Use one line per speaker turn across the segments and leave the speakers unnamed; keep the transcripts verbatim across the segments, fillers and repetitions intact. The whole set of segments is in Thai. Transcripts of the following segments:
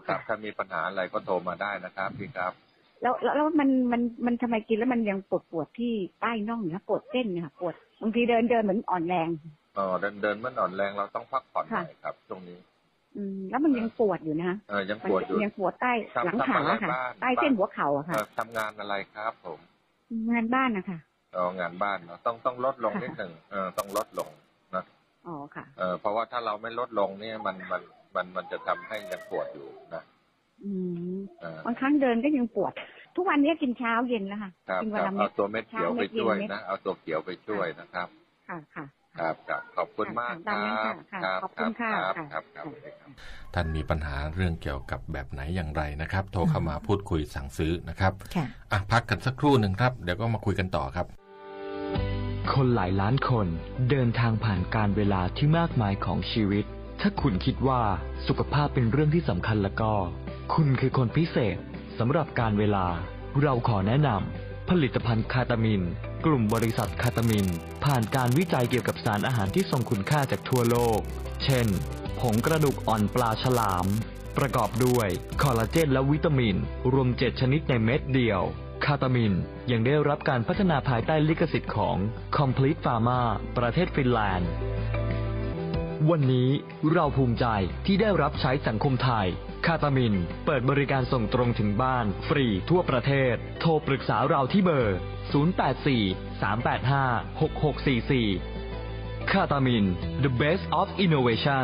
ครับถ้ามีปัญหาอะไรก็โทรมาได้นะครับพี่ครับ
แล้วแล้วมันมันมันทำไมกินแล้วมันยังปวดปวดที่ใต้น่องนะปวดเส้นเนี่ยค่ะปวดบางทีเดินเดินเหมือนอ่อนแรง
อ๋อเดินเดินมันอ่อนแรงเราต้องพักผ่อนหน่อยครับช่วงนี้
อืมแล้วมันยังปวดอยู่นะ
เออยังปวดอยู่
ยังปวดใต้หลังขาค่ะใต้เส้นหัวเข่าอะค่ะ
ทำงานอะไรครับผม
งานบ้านนะคะ
อ๋องานบ้านเนาะต้องต้องลดลงนิดหนึ่งเออต้องลดลงนะ
อ๋อค่ะ
เออเพราะว่าถ้าเราไม่ลดลงเนี่ยมันมันมันมันจะทำให้ยังปวดอยู่นะ
อืมบางครั้งเดินก็ยังปวดทุกวันนี้กินเช้าเย็นแล้วค่ะ
กินวันละเม็ดเอาตัวเม็ดเขียวไปช่วยนะเอาตัวเขียวไปช่วยนะครับ
ค่ะค่ะ
ครับครับขอบคุณมากครับ
ขอบคุณค่ะ
ครับครับ
ท่านมีปัญหาเรื่องเกี่ยวกับแบบไหนอย่างไรนะครับโทรเข้ามาพูดคุยสั่งซื้อนะครับอ่ะพักกันสักครู่หนึ่งครับเดี๋ยวก็มาคุยกันต่อครับ
คนหลายล้านคนเดินทางผ่านการเวลาที่มากมายของชีวิตถ้าคุณคิดว่าสุขภาพเป็นเรื่องที่สำคัญแล้วก็คุณคือคนพิเศษสำหรับการเวลาเราขอแนะนำผลิตภัณฑ์คาตามินกลุ่มบริษัทคาตามินผ่านการวิจัยเกี่ยวกับสารอาหารที่ทรงคุณค่าจากทั่วโลกเช่นผงกระดูกอ่อนปลาฉลามประกอบด้วยคอลลาเจนและวิตามินรวมเจ็ดชนิดในเม็ดเดียวคาตามินยังได้รับการพัฒนาภายใต้ลิขสิทธิ์ของ Complete Pharma ประเทศฟินแลนด์วันนี้เราภูมิใจที่ได้รับใช้สังคมไทยคาตามินเปิดบริการส่งตรงถึงบ้านฟรีทั่วประเทศโทรปรึกษาเราที่เบอร์ศูนย์ แปด สี่ สาม แปด ห้า หก หก สี่ สี่คาตามิน The Best of Innovation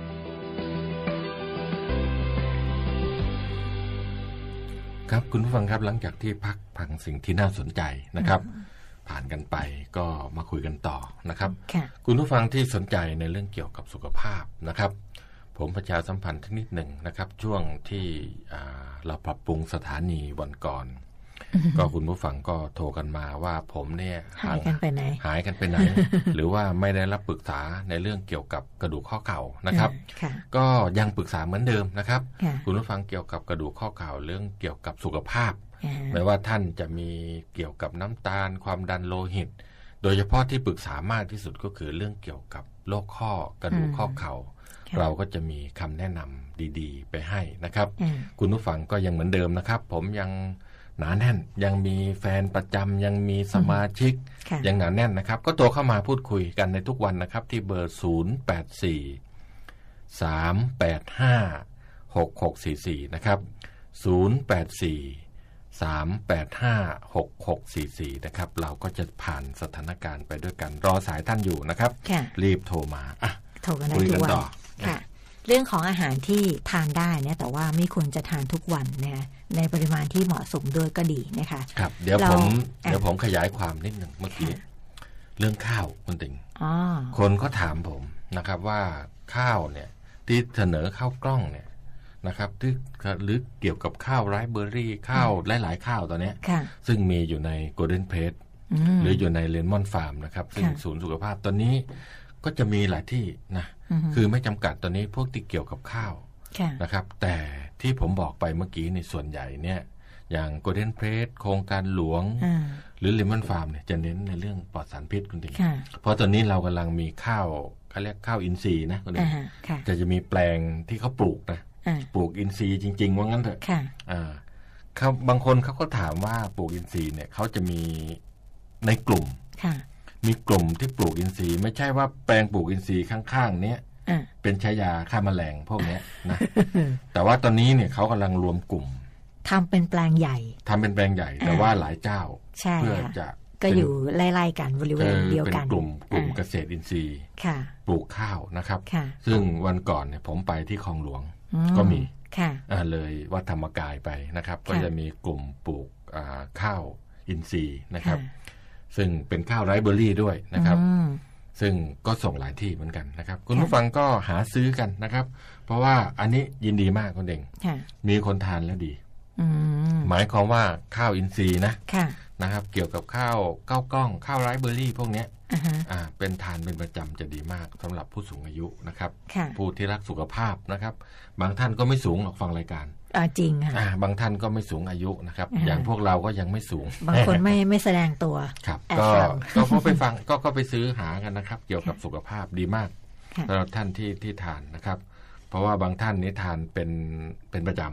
ครับคุณผู้ฟังครับหลังจากที่พักพังสิ่งที่น่าสนใจนะครับผ่านกันไปก็มาคุยกันต่อนะครับคุณผู้ฟังที่สนใจในเรื่องเกี่ยวกับสุขภาพนะครับผมประชาสัมพันธ์นิดหนึ่งนะครับช่วงที่เราปรับปรุงสถานีวันก่อนก็คุณผู้ฟังก็โทรกันมาว่าผมเนี่ย
หายกันไปไหน
หายกันไปไหน หรือว่าไม่ได้รับปรึกษาในเรื่องเกี่ยวกับกระดูกข้อเข่านะครับก็ยังปรึกษาเหมือนเดิมนะครับคุณผู้ฟังเกี่ยวกับกระดูกข้อเข่าเรื่องเกี่ยวกับสุขภาพไม่ว่าท่านจะมีเกี่ยวกับน้ำตาลความดันโลหิตโดยเฉพาะที่ปรึกษามากที่สุดก็คือเรื่องเกี่ยวกับโรคข้อกระดูกข้อเข่าเราก็จะมีคำแนะนำดีๆไปให้นะครับคุณผู้ฟังก็ยังเหมือนเดิมนะครับผมยังหนาแน่นยังมีแฟนประจำยังมีสมาชิกยังหนาแน่นนะครับก็โทรเข้ามาพูดคุยกันในทุกวันนะครับที่เบอร์ศูนย์ แปด สี่ สาม แปด ห้า หก หก สี่ สี่นะครับศูนย์ แปด สี่ สาม แปด ห้า หก หก สี่ สี่นะครับเราก็จะผ่านสถานการณ์ไปด้วยกันรอสายท่านอยู่นะครับรีบโทรมาอ่ะ
โทรกันได้ทุกวันค่ะเรื่องของอาหารที่ทานได้เนี่ยแต่ว่าไม่ควรจะทานทุกวันนะคะในปริมาณที่เหมาะสมด้วยก็ดีนะคะ
ครับเดี๋ยวผมเดี๋ยวผมขยายความนิดหนึ่งเมื่อกี้เรื่องข้าวคุณติ่งคนเขาถามผมนะครับว่าข้าวเนี่ยที่เสนอข้าวกล้องเนี่ยนะครับที่หรือเกี่ยวกับข้าวไรซ์เบอร์รี่ข้าวหลายๆข้าวตอนนี้ซึ่งมีอยู่ใน Golden Plate หรืออยู่ใน Lemon Farm นะครับซึ่งศูนย์สุขภาพตอนนี้ก็จะมีหลายที่นะคือไม่จำกัดตอนนี้พวกที่เกี่ยวกับข้าวนะครับแต่ที่ผมบอกไปเมื่อกี้ในส่วนใหญ่เนี่ยอย่าง Golden Plate โครงการหลวงหรือ Lemon Farm เนี่ยจะเน้นในเรื่องปลอดสารพิษคุณติงเพราะตอนนี้เรากำลังมีข้าวเขาเรียกข้าวอินทรีย์นะคุณติงจะจะมีแปลงที่เขาปลูกนะปลูกอินทรีย์จริงๆว่างั้นเถอะเขาบางคนเขาก็ถามว่าปลูกอินทรีย์เนี่ยเขาจะมีในกลุ่มมีกลุ่มที่ปลูกอินทรีย์ไม่ใช่ว่าแปลงปลูกอินทรีย์ข้างๆเนี้ยเป็นใช้ยาฆ่าแมลงพวกนี้นะแต่ว่าตอนนี้เนี่ยเขากำลังรวมกลุ่ม
ทำเป็นแปลงใหญ่
ทำเป็นแปลงใหญ่แต่ว่าหลายเจ้าเพื่อจะ
ก็อยู่ไล่ๆกันบริเวณเดียวกัน
เป็นกลุ่มกลุ่มเกษตรอินทรีย์ปลูกข้าวนะครับซึ่งวันก่อนเนี่ยผมไปที่คลองหลวงก็มีเลยวัดธรรมกายไปนะครับก็จะมีกลุ่มปลูกข้าวอินทรีย์นะครับซึ่งเป็นข้าวไรซ์เบอร์รี่ด้วยนะครับซึ่งก็ส่งหลายที่เหมือนกันนะครับคุณผู้ฟังก็หาซื้อกันนะครับเพราะว่าอันนี้ยินดีมากคุณเด่งมีคนทานแล้วดีหมายความว่าข้าวอินทรีย์นะนะครับเกี่ยวกับข้าวก้าวกล้องข้าวไรซ์เบอร์รี่พวกนี้อ่าเป็นทานเป็นประจำจะดีมากสำหรับผู้สูงอายุนะครับผู้ที่รักสุขภาพนะครับบางท่านก็ไม่สูงหรอกฟังรายการ
จริงค่ะ
บางท่านก็ไม่สูงอายุนะครับอย่างพวกเราก็ยังไม่สูง
บางคนไม่ไม่แสดงตัว
ครับก็ก็ไปฟังก็ก็ไปซื้อหากันนะครับเกี่ยวกับสุขภาพดีมากสำหรับท่านที่ที่ทานนะครับเพราะว่าบางท่านนี้ทานเป็นเป็นประจำ